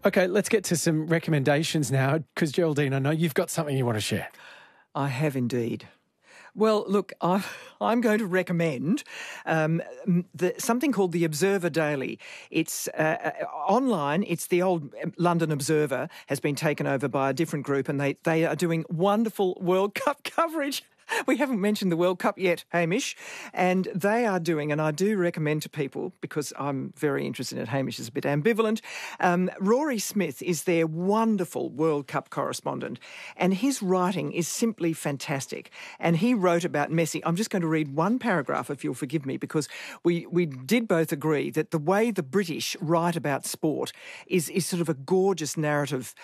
Okay, let's get to some recommendations now, because Geraldine, I know you've got something you want to share. I have indeed. Well, look, I'm going to recommend something called the Observer Daily. It's online. It's the old London Observer has been taken over by a different group, and they are doing wonderful World Cup coverage. We haven't mentioned the World Cup yet, Hamish, and they are doing, and I do recommend to people, because I'm very interested in it, Hamish is a bit ambivalent, Rory Smith is their wonderful World Cup correspondent, and his writing is simply fantastic. And he wrote about Messi. I'm just going to read one paragraph, if you'll forgive me, because we did both agree that the way the British write about sport is sort of a gorgeous narrative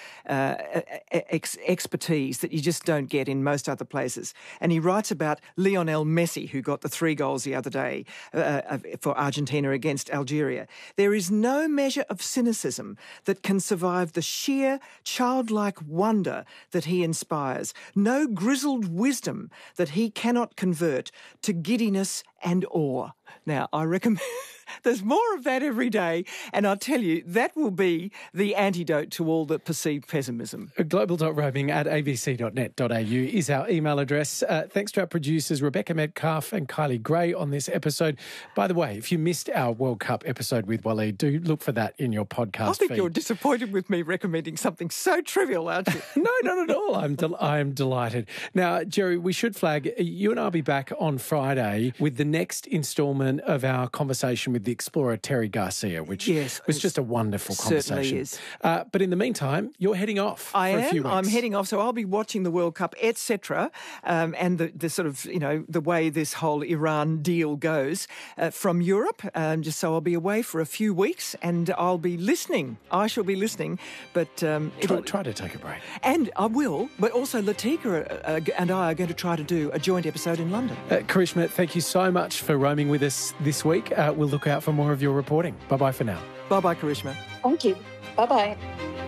expertise that you just don't get in most other places. And he writes about Lionel Messi, who got the 3 goals the other day for Argentina against Algeria. There is no measure of cynicism that can survive the sheer childlike wonder that he inspires, no grizzled wisdom that he cannot convert to giddiness and awe. Now, I recommend... There's more of that every day, and I'll tell you, that will be the antidote to all the perceived pessimism. Global.roaming@abc.net.au is our email address. Thanks to our producers, Rebecca Metcalf and Kylie Gray, on this episode. By the way, if you missed our World Cup episode with Waleed, do look for that in your podcast feed. You're disappointed with me recommending something so trivial, aren't you? No, not at all. I'm delighted. Now, Jerry, we should flag, you and I will be back on Friday with the next instalment of our conversation with the explorer Terry Garcia, which was just a wonderful conversation. Certainly is. But in the meantime, you're heading off for a few weeks. I'm heading off, so I'll be watching the World Cup, etc., and the sort of, the way this whole Iran deal goes from Europe. Just so I'll be away for a few weeks, and I'll be listening. I shall be listening, but try to take a break. And I will, but also Latika and I are going to try to do a joint episode in London. Karishma, thank you so much for roaming with us this week. We'll look out for more of your reporting. Bye-bye for now. Bye-bye, Karishma. Thank you. Bye-bye.